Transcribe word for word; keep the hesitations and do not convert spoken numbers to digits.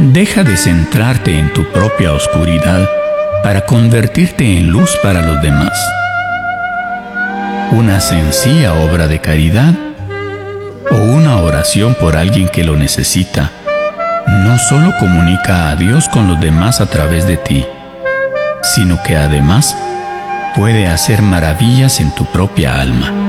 Deja de centrarte en tu propia oscuridad para convertirte en luz para los demás. Una sencilla obra de caridad o una oración por alguien que lo necesita no solo comunica a Dios con los demás a través de ti, sino que además puede hacer maravillas en tu propia alma.